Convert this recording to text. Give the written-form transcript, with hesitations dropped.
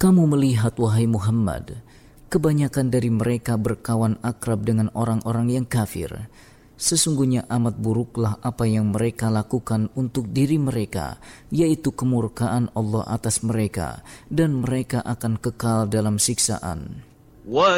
Kamu melihat, wahai Muhammad, kebanyakan dari mereka berkawan akrab dengan orang-orang yang kafir. Sesungguhnya amat buruklah apa yang mereka lakukan untuk diri mereka, yaitu kemurkaan Allah atas mereka, dan mereka akan kekal dalam siksaan.